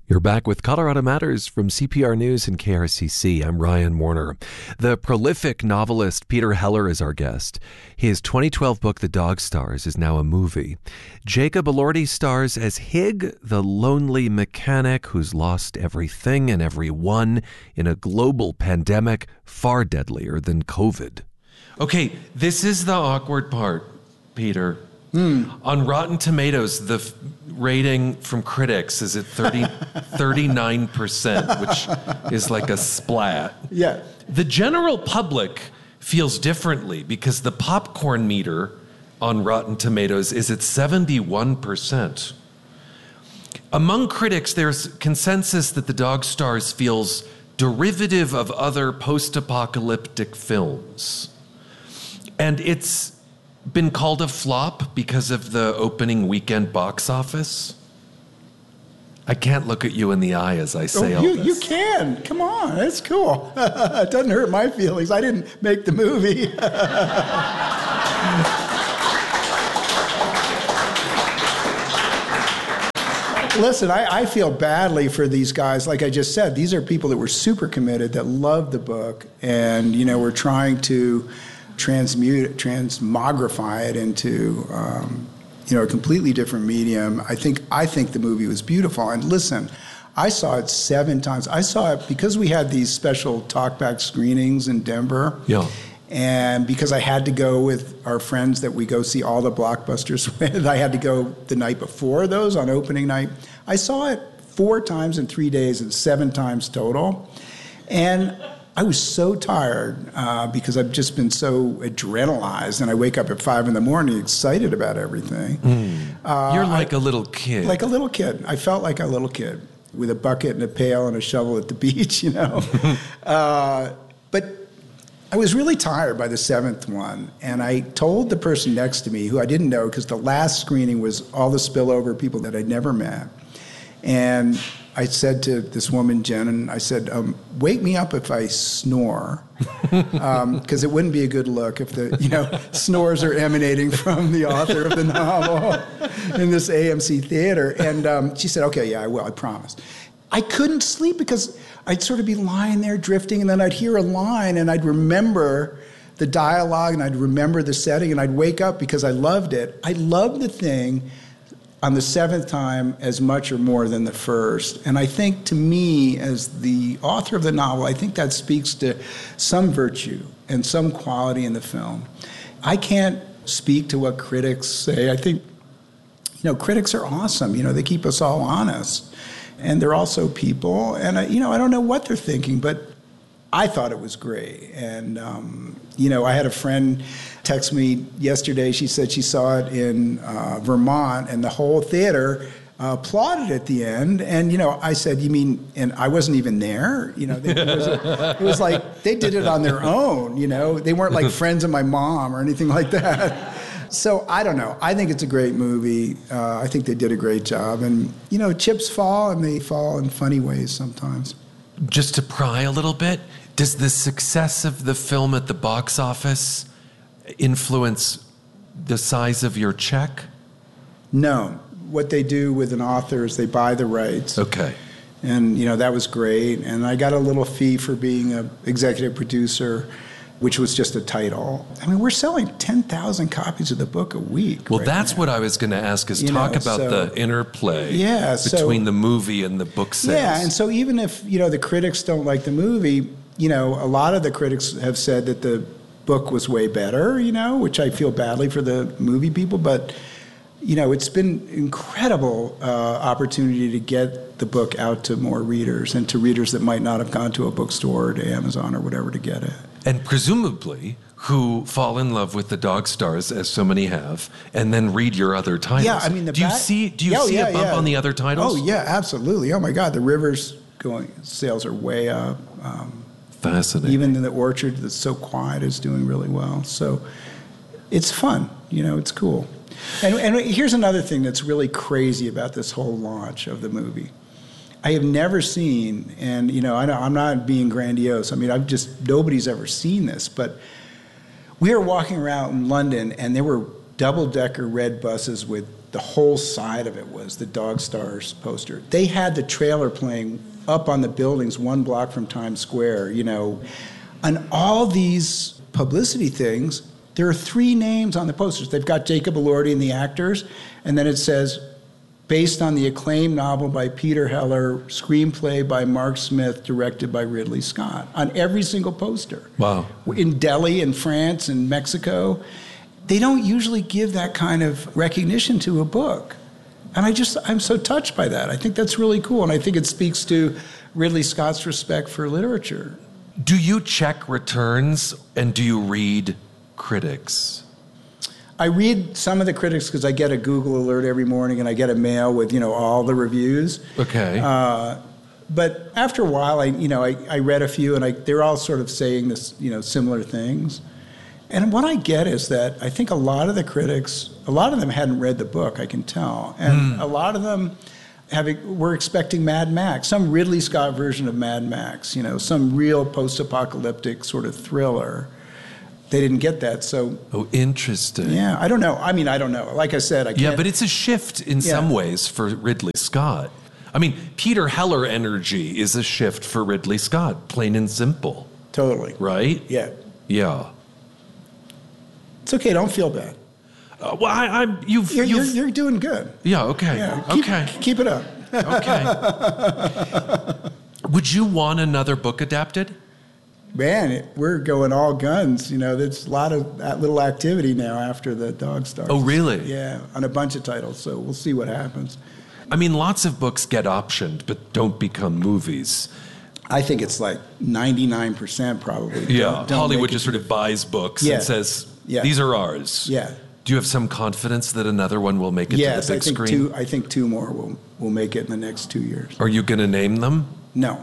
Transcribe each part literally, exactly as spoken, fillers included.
You're back with Colorado Matters from C P R News and K R C C. I'm Ryan Warner. The prolific novelist Peter Heller is our guest. His twenty twelve book, The Dog Stars, is now a movie. Jacob Elordi stars as Hig, the lonely mechanic who's lost everything and everyone in a global pandemic far deadlier than COVID. Okay, this is the awkward part, Peter. Mm. On Rotten Tomatoes, the f- rating from critics is at thirty, thirty-nine percent, which is like a splat. Yeah. The general public feels differently because the popcorn meter on Rotten Tomatoes is at seventy-one percent. Among critics, there's consensus that The Dog Stars feels derivative of other post-apocalyptic films. And it's been called a flop because of the opening weekend box office. I can't look at you in the eye as I say oh, all you, this. You can. Come on. That's cool. It doesn't hurt my feelings. I didn't make the movie. Listen, I, I feel badly for these guys. Like I just said, these are people that were super committed, that loved the book, and, you know, we're trying to transmute it, transmogrify it into, um, you know, a completely different medium. I think I think the movie was beautiful. And listen, I saw it seven times. I saw it because we had these special talkback screenings in Denver. Yeah. And because I had to go with our friends that we go see all the blockbusters with, I had to go the night before those on opening night. I saw it four times in three days and seven times total. And I was so tired uh, because I've just been so adrenalized, and I wake up at five in the morning excited about everything. Mm. Uh, You're like I, a little kid. Like a little kid. I felt like a little kid with a bucket and a pail and a shovel at the beach, you know. uh, but I was really tired by the seventh one, and I told the person next to me, who I didn't know because the last screening was all the spillover people that I'd never met, and I said to this woman, Jen, and I said, um, wake me up if I snore, because um, it wouldn't be a good look if the, you know, snores are emanating from the author of the novel in this A M C theater. And um, she said, okay, yeah, I will, I promise. I couldn't sleep because I'd sort of be lying there drifting, and then I'd hear a line, and I'd remember the dialogue, and I'd remember the setting, and I'd wake up because I loved it. I loved the thing on the seventh time as much or more than the first. And I think, to me, as the author of the novel, I think that speaks to some virtue and some quality in the film. I can't speak to what critics say. I think, you know, critics are awesome. You know, they keep us all honest. And they're also people. And, I, you know, I don't know what they're thinking, but I thought it was great. And, um, you know, I had a friend text me yesterday. She said she saw it in uh, Vermont, and the whole theater uh, applauded at the end. And, you know, I said, you mean, and I wasn't even there? You know, they, it, was a, it was like they did it on their own, you know. They weren't like friends of my mom or anything like that. So I don't know. I think it's a great movie. Uh, I think they did a great job. And, you know, chips fall, and they fall in funny ways sometimes. Just to pry a little bit, does the success of the film at the box office influence the size of your check? No. What they do with an author is they buy the rights. Okay. And, you know, that was great. And I got a little fee for being an executive producer, which was just a title. I mean, we're selling ten thousand copies of the book a week. Well, right that's now. what I was going to ask, is you talk know, about so, the interplay yeah, between so, the movie and the book sales. Yeah, and so even if, you know, the critics don't like the movie, you know, a lot of the critics have said that the book was way better, you know, which I feel badly for the movie people, but, you know, it's been incredible uh, opportunity to get the book out to more readers, and to readers that might not have gone to a bookstore or to Amazon or whatever to get it. And presumably, who fall in love with The Dog Stars, as so many have, and then read your other titles. Yeah, I mean, the do you back, see do you yeah, see yeah, a bump yeah. on the other titles? Oh yeah, absolutely. Oh my God, the Rivers going sales are way up. Um, Fascinating. Even in the Orchard, that's so quiet, is doing really well. So it's fun. You know, it's cool. And, and here's another thing that's really crazy about this whole launch of the movie. I have never seen, and you know, I don't, I'm not being grandiose. I mean, I've just, nobody's ever seen this, but we were walking around in London, and there were double-decker red buses with the whole side of it was the Dog Stars poster. They had the trailer playing up on the buildings one block from Times Square, you know. And all these publicity things, there are three names on the posters. They've got Jacob Elordi and the actors, and then it says, based on the acclaimed novel by Peter Heller, screenplay by Mark Smith, directed by Ridley Scott, on every single poster. Wow. In Delhi, in France, in Mexico. They don't usually give that kind of recognition to a book. And I just, I'm so touched by that. I think that's really cool, and I think it speaks to Ridley Scott's respect for literature. Do you check returns, and do you read critics? I read some of the critics because I get a Google alert every morning and I get a mail with, you know, all the reviews. Okay. Uh, but after a while, I, you know, I, I read a few and I, they're all sort of saying this, you know, similar things. And what I get is that I think a lot of the critics, a lot of them hadn't read the book, I can tell. And mm. a lot of them having, were expecting Mad Max, some Ridley Scott version of Mad Max, you know, some real post-apocalyptic sort of thriller. They didn't get that, so... Oh, interesting. Yeah, I don't know. I mean, I don't know. Like I said, I can't... Yeah, but it's a shift in yeah. some ways for Ridley Scott. I mean, Peter Heller energy is a shift for Ridley Scott, plain and simple. Totally. Right? Yeah. Yeah. It's okay, don't feel bad. Uh, well, I, I'm... You've you're, you've... You're, you're doing good. Yeah, okay. Yeah, keep, okay. Keep it up. Okay. Would you want another book adapted? Man, it, we're going all guns. You know, there's a lot of that little activity now after the Dog Stars. Oh, really? Yeah, on a bunch of titles. So we'll see what happens. I mean, lots of books get optioned, but don't become movies. I think it's like ninety-nine percent probably. Yeah, don't, don't Hollywood just sort of buys books yeah. and says, yeah. these are ours. Yeah. Do you have some confidence that another one will make it yes, to the big I think screen? Two, I think two more will, will make it in the next two years. Are you going to name them? No.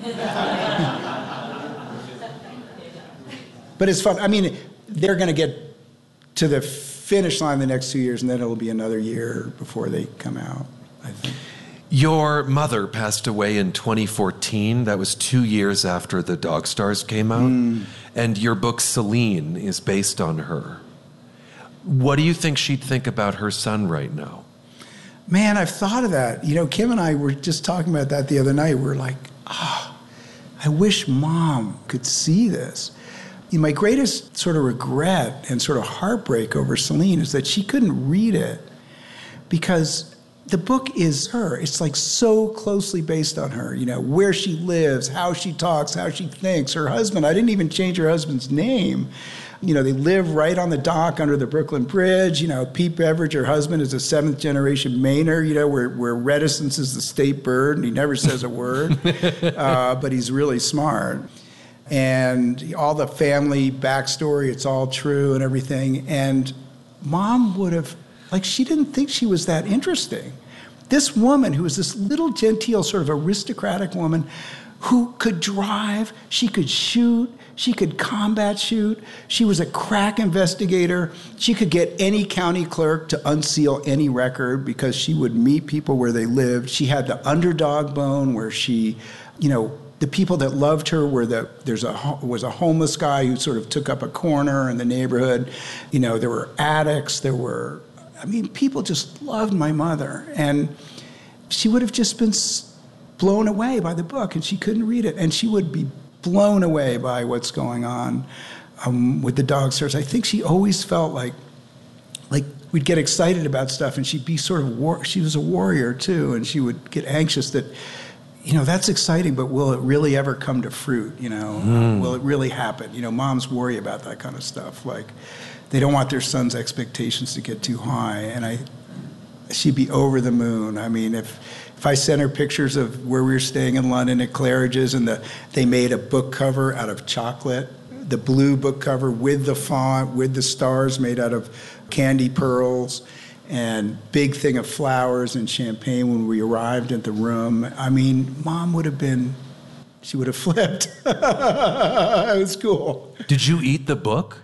But it's fun. I mean, they're going to get to the finish line the next two years, and then it'll be another year before they come out, I think. Your mother passed away in twenty fourteen. That was two years after the Dog Stars came out. Mm. And your book, Celine, is based on her. What do you think she'd think about her son right now? Man, I've thought of that. You know, Kim and I were just talking about that the other night. We're like, oh, I wish Mom could see this. My greatest sort of regret and sort of heartbreak over Celine is that she couldn't read it because the book is her. It's like so closely based on her, you know, where she lives, how she talks, how she thinks. Her husband, I didn't even change her husband's name. You know, they live right on the dock under the Brooklyn Bridge. You know, Pete Beveridge, her husband, is a seventh generation Mainer, you know, where, where reticence is the state bird and he never says a word, uh, but he's really smart. And all the family backstory, it's all true and everything. And Mom would have, like, she didn't think she was that interesting. This woman, who was this little genteel sort of aristocratic woman who could drive, she could shoot, she could combat shoot, she was a crack investigator, she could get any county clerk to unseal any record because she would meet people where they lived. She had the underdog bone where she, you know, the people that loved her were the, there's a, was a homeless guy who sort of took up a corner in the neighborhood. You know, there were addicts, there were, I mean, people just loved my mother. And she would have just been blown away by the book, and she couldn't read it. And she would be blown away by what's going on um, with the Dog Stars. I think she always felt like, like we'd get excited about stuff, and she'd be sort of, war- she was a warrior too, and she would get anxious that, you know, that's exciting, but will it really ever come to fruit? You know, mm. will it really happen? You know, moms worry about that kind of stuff. Like, they don't want their son's expectations to get too high. And I, she'd be over the moon. I mean, if if I sent her pictures of where we were staying in London at Claridge's, and the, they made a book cover out of chocolate, the blue book cover with the font, with the stars made out of candy pearls, and big thing of flowers and champagne when we arrived at the room. I mean, Mom would have been, she would have flipped. It was cool. Did you eat the book?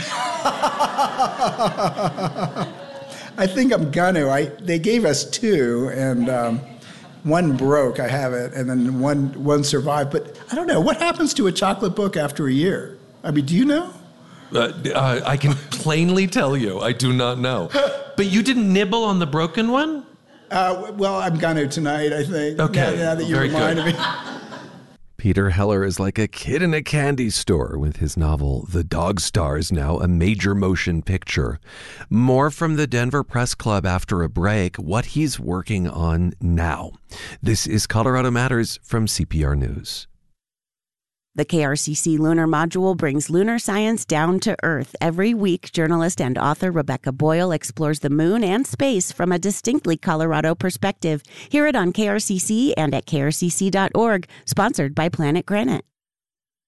I think I'm gonna. I, they gave us two, and um, one broke, I have it, and then one, one survived. But I don't know, what happens to a chocolate book after a year? I mean, do you know? Uh, uh, I can plainly tell you, I do not know. But you didn't nibble on the broken one? Uh, well, I'm going to tonight, I think. Okay. Now, now that you Very reminded good. me. Peter Heller is like a kid in a candy store with his novel The Dog Stars, now a major motion picture. More from the Denver Press Club after a break, what he's working on now. This is Colorado Matters from C P R News. The K R C C Lunar Module brings lunar science down to Earth. Every week, journalist and author Rebecca Boyle explores the moon and space from a distinctly Colorado perspective. Hear it on K R C C and at K R C C dot org, sponsored by Planet Granite.